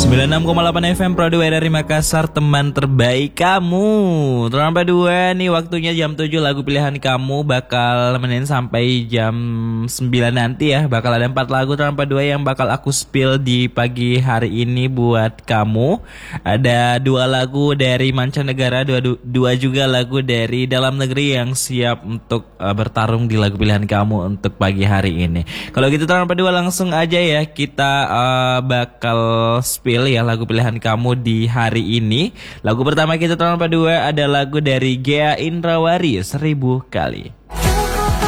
96,8 FM Produk dari Makassar, teman terbaik kamu. Terlambat 2 nih waktunya jam 7 lagu pilihan kamu bakal nemenin sampai jam 9 nanti ya. Bakal ada 4 lagu terlambat 2 yang bakal aku spill di pagi hari ini buat kamu. Ada 2 lagu dari mancanegara, 2 juga lagu dari dalam negeri yang siap untuk bertarung di lagu pilihan kamu untuk pagi hari ini. Kalau gitu terlambat 2 langsung aja ya kita bakal spill ya lagu pilihan kamu di hari ini. Lagu pertama kita terlambat 2 ada lagu dari Gea Indrawari, 1000 kali.